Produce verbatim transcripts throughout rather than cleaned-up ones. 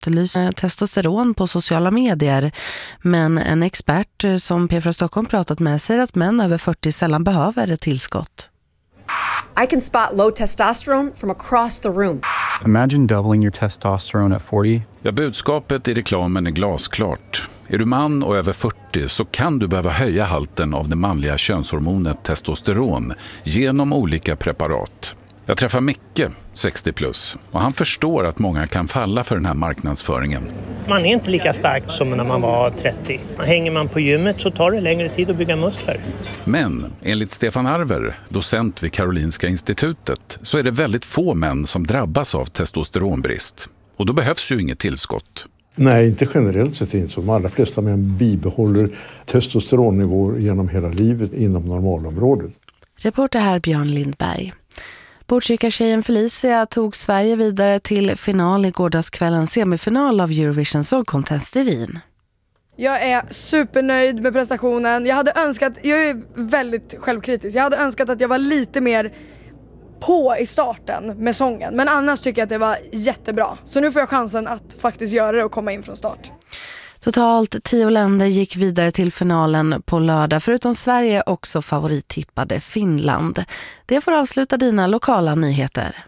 efterlyser testosteron på sociala medier. Men en expert som P fyra Stockholm pratat med säger att män över fyrtio sällan behöver ett tillskott. I can spot low testosterone from across the room. Imagine doubling your testosterone at forty. Ja, budskapet i reklamen är glasklart. Är du man och över fyrtio så kan du behöva höja halten av det manliga könshormonet testosteron genom olika preparat. Jag träffar Micke, sextio plus, och han förstår att många kan falla för den här marknadsföringen. Man är inte lika stark som när man var trettio. Hänger man på gymmet så tar det längre tid att bygga muskler. Men enligt Stefan Arver, docent vid Karolinska institutet, så är det väldigt få män som drabbas av testosteronbrist. Och då behövs ju inget tillskott. Nej, inte generellt sett inte så. De allra flesta män bibehåller testosteronnivåer genom hela livet inom normalområdet. Reporter här Björn Lindberg. Botkyrka-tjejen Felicia tog Sverige vidare till final i gårdagskvällens semifinal av Eurovision Song Contest i Wien. Jag är supernöjd med prestationen. Jag hade önskat, jag är väldigt självkritisk. Jag hade önskat att jag var lite mer på i starten med sången. Men annars tycker jag att det var jättebra. Så nu får jag chansen att faktiskt göra det och komma in från start. Totalt tio länder gick vidare till finalen på lördag. Förutom Sverige också favorittippade Finland. Det får avsluta dina lokala nyheter.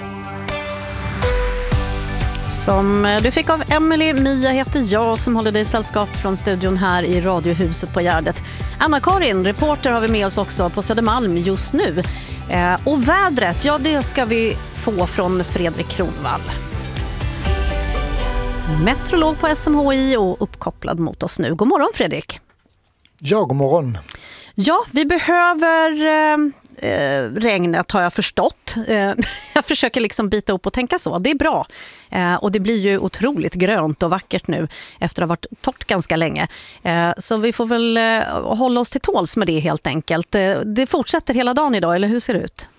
Som du fick av Emily, Mia heter jag som håller dig sällskap från studion här i Radiohuset på Gärdet. Anna-Karin, reporter, har vi med oss också på Södermalm just nu. Eh, och vädret, ja det ska vi få från Fredrik Kronvall. Meteorolog på S M H I och uppkopplad mot oss nu. God morgon Fredrik. Ja, god morgon. Ja, vi behöver eh, regnet har jag förstått. Eh, jag försöker liksom bita upp och tänka så. Det är bra. Eh, och det blir ju otroligt grönt och vackert nu efter att ha varit torrt ganska länge. Eh, så vi får väl eh, hålla oss till tåls med det helt enkelt. Eh, det fortsätter hela dagen idag, eller hur ser det ut?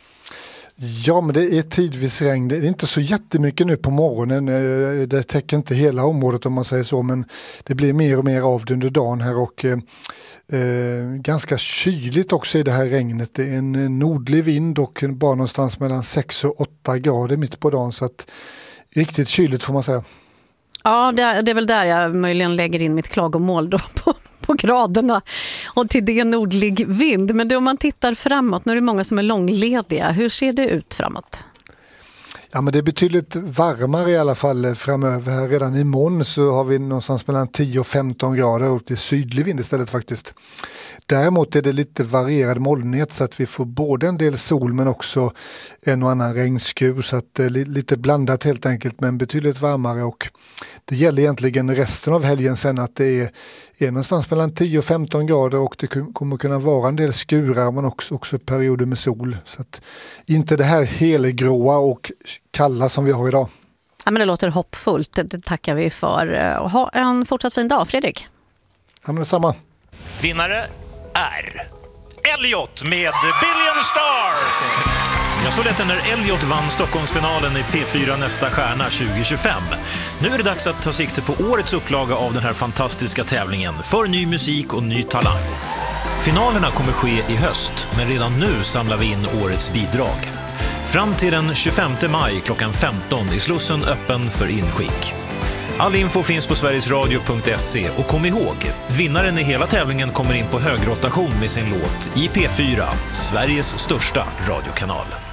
Ja, men det är tidvis regn. Det är inte så jättemycket nu på morgonen. Det täcker inte hela området om man säger så, men det blir mer och mer av det under dagen här och eh, ganska kyligt också i det här regnet. Det är en nordlig vind och bara någonstans mellan sex och åtta grader mitt på dagen, så att riktigt kyligt får man säga. Ja, det är, det är väl där jag möjligen lägger in mitt klagomål då på, på graderna och till det nordlig vind. Men då om man tittar framåt, nu är det många som är långlediga. Hur ser det ut framåt? Ja, men det är betydligt varmare i alla fall framöver. Här redan imorgon så har vi någonstans mellan tio och femton grader och till sydlig vind istället faktiskt. Däremot är det lite varierad molnighet så att vi får både en del sol men också en och annan regnskur, så att det är lite blandat helt enkelt, men betydligt varmare. Och det gäller egentligen resten av helgen sen att det är, är någonstans mellan tio och femton grader och det kommer kunna vara en del skurar men också, också perioder med sol. Så att inte det här helgråa och kalla som vi har idag. Ja, men det låter hoppfullt, det tackar vi för. Ha en fortsatt fin dag, Fredrik. Ja, men detsamma. Vinnare är Elliot med Billion Stars. Jag såg detta när Elliot vann Stockholmsfinalen i P fyra Nästa stjärna tjugo tjugofem. Nu är det dags att ta sikte på årets upplaga av den här fantastiska tävlingen för ny musik och ny talang. Finalerna kommer ske i höst, men redan nu samlar vi in årets bidrag. Fram till den tjugofemte maj klockan femton är Slussen öppen för inskick. All info finns på sverigesradio punkt se och kom ihåg, vinnaren i hela tävlingen kommer in på högrotation med sin låt i P fyra, Sveriges största radiokanal.